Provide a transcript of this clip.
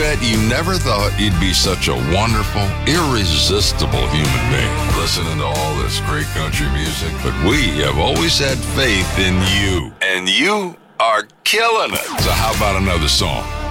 bet you never thought you'd be such a wonderful, irresistible human being, listening to all this great country music. But we have always had faith in you, and you are killing it. So how about another song?